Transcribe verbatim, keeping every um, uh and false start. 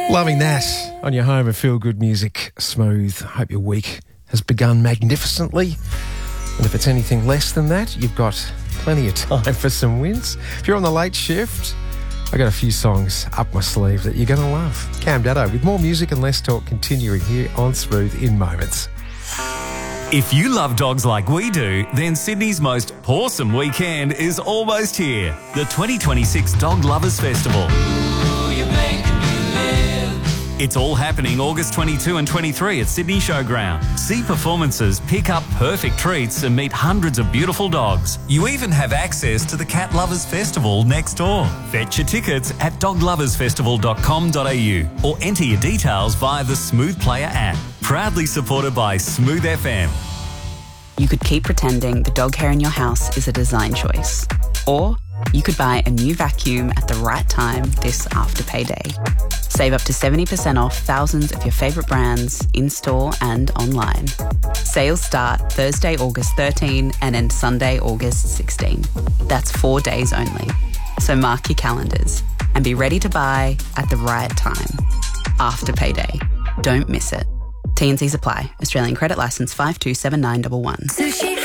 Loving that on your home of feel-good music, Smooth. Hope your week has begun magnificently. And if it's anything less than that, you've got plenty of time for some wins. If you're on the late shift, I got a few songs up my sleeve that you're going to love. Cam Daddo with more music and less talk continuing here on Smooth in moments. If you love dogs like we do, then Sydney's most awesome weekend is almost here. The twenty twenty-six Dog Lovers Festival. Ooh, you're making me live. It's all happening August twenty-second and twenty-third at Sydney Showground. See performances, pick up perfect treats and meet hundreds of beautiful dogs. You even have access to the Cat Lovers Festival next door. Fetch your tickets at dog lovers festival dot com dot a u or enter your details via the Smooth Player app. Proudly supported by Smooth F M. You could keep pretending the dog hair in your house is a design choice. Or you could buy a new vacuum at the right time this after payday. Save up to seventy percent off thousands of your favourite brands in-store and online. Sales start Thursday, August thirteenth and end Sunday, August sixteenth. That's four days only. So mark your calendars and be ready to buy at the right time. After payday. Don't miss it. T and Cs apply. Australian credit licence five two seven nine one one. Sushi